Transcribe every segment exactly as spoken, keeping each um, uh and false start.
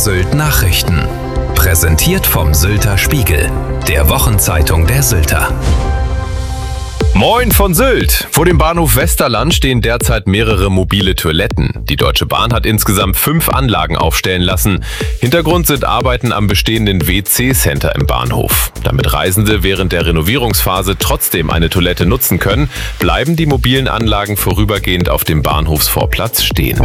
Sylt Nachrichten. Präsentiert vom Sylter Spiegel, der Wochenzeitung der Sylter. Moin von Sylt! Vor dem Bahnhof Westerland stehen derzeit mehrere mobile Toiletten. Die Deutsche Bahn hat insgesamt fünf Anlagen aufstellen lassen. Hintergrund sind Arbeiten am bestehenden W C-Center im Bahnhof. Damit Reisende während der Renovierungsphase trotzdem eine Toilette nutzen können, bleiben die mobilen Anlagen vorübergehend auf dem Bahnhofsvorplatz stehen.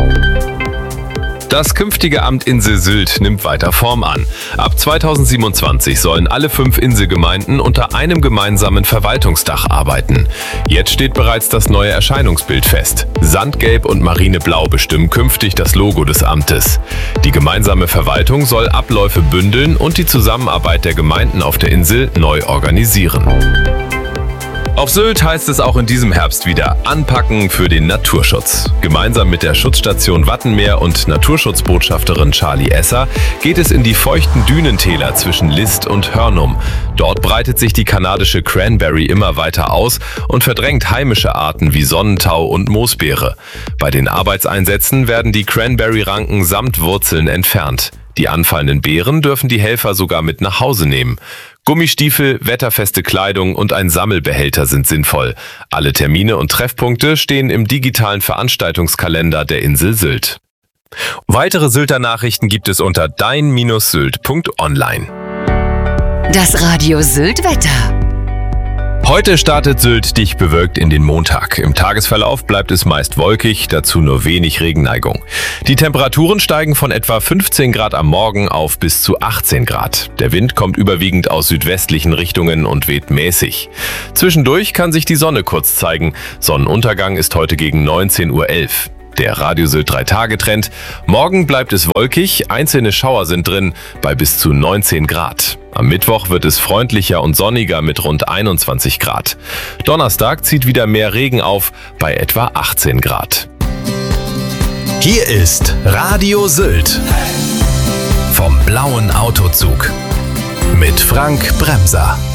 Das künftige Amt Insel Sylt nimmt weiter Form an. Ab zweitausendsiebenundzwanzig sollen alle fünf Inselgemeinden unter einem gemeinsamen Verwaltungsdach arbeiten. Jetzt steht bereits das neue Erscheinungsbild fest. Sandgelb und Marineblau bestimmen künftig das Logo des Amtes. Die gemeinsame Verwaltung soll Abläufe bündeln und die Zusammenarbeit der Gemeinden auf der Insel neu organisieren. Auf Sylt heißt es auch in diesem Herbst wieder anpacken für den Naturschutz. Gemeinsam mit der Schutzstation Wattenmeer und Naturschutzbotschafterin Charlie Esser geht es in die feuchten Dünentäler zwischen List und Hörnum. Dort breitet sich die kanadische Cranberry immer weiter aus und verdrängt heimische Arten wie Sonnentau und Moosbeere. Bei den Arbeitseinsätzen werden die Cranberry-Ranken samt Wurzeln entfernt. Die anfallenden Beeren dürfen die Helfer sogar mit nach Hause nehmen. Gummistiefel, wetterfeste Kleidung und ein Sammelbehälter sind sinnvoll. Alle Termine und Treffpunkte stehen im digitalen Veranstaltungskalender der Insel Sylt. Weitere Sylter Nachrichten gibt es unter dein Bindestrich sylt Punkt online. Das Radio Sylt Wetter. Heute startet Sylt dicht bewölkt in den Montag. Im Tagesverlauf bleibt es meist wolkig, dazu nur wenig Regenneigung. Die Temperaturen steigen von etwa fünfzehn Grad am Morgen auf bis zu achtzehn Grad. Der Wind kommt überwiegend aus südwestlichen Richtungen und weht mäßig. Zwischendurch kann sich die Sonne kurz zeigen. Sonnenuntergang ist heute gegen neunzehn Uhr elf. Der Radio Sylt drei Tage Trend. Morgen bleibt es wolkig, einzelne Schauer sind drin, bei bis zu neunzehn Grad. Am Mittwoch wird es freundlicher und sonniger mit rund einundzwanzig Grad. Donnerstag zieht wieder mehr Regen auf, bei etwa achtzehn Grad. Hier ist Radio Sylt vom blauen Autozug mit Frank Bremser.